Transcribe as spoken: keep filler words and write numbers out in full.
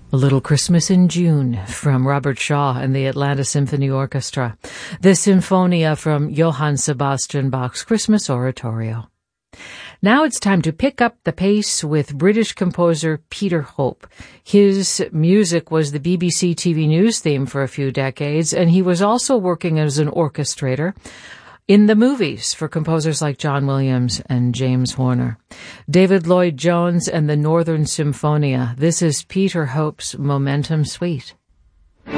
A Little Christmas in June from Robert Shaw and the Atlanta Symphony Orchestra. The Sinfonia from Johann Sebastian Bach's Christmas Oratorio. Now it's time to pick up the pace with British composer Peter Hope. His music was the B B C T V news theme for a few decades, and he was also working as an orchestrator in the movies for composers like John Williams and James Horner. David Lloyd Jones and the Northern Symphonia. This is Peter Hope's Momentum Suite.